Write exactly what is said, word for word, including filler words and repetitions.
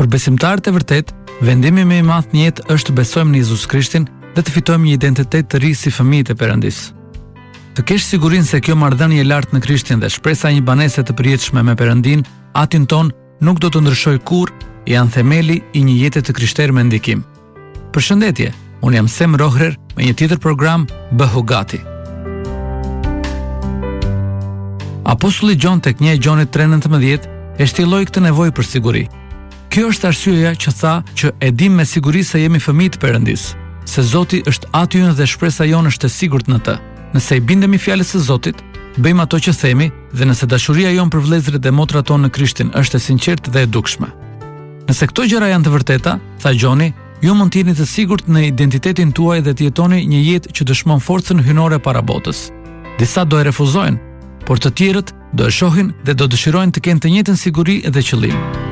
Për besimtarët e vërtet, vendimi më i madh në jetë është të besojmë në Jezus Krishtin dhe të fitojmë një identitet të ri si fëmijët e Perëndis. Të kesh sigurinë se kjo marrëdhënie e lartë në Krishtin dhe shpresa e një banese të përjetshme me Perëndin, atin ton nuk do të ndryshojë kurrë, janë themeli i një jete të krishterë me ndikim. Përshëndetje, unë jam Sem Rohrer me një tjetër program Bëhu Gati. Apostulli Gjon tek një Gjonit tre nëntëmbëdhjetë e shtilloi këtë nevojë për siguri. Kjo është arsyeja që tha që e dim me siguri se jemi fëmijë të Perëndis, se Zoti është aty dhe shpresa jonë është e sigurt në të. Nëse i bindemi fjalës së Zotit, bëjmë ato që themi dhe nëse dashuria jonë për vëllezërit dhe motrat tonë në Krishtin është e sinqertë dhe e dukshme. Nëse këto gjëra janë të vërteta, tha Gjoni, ju mund të jeni të sigurt në identitetin tuaj dhe të jetoni një jetë që dëshmon forcën hynore para botës. Disa do e refuzojnë, por të tjerët do e shohin dhe do dëshirojnë të kenë të njëjtën siguri dhe qëllim.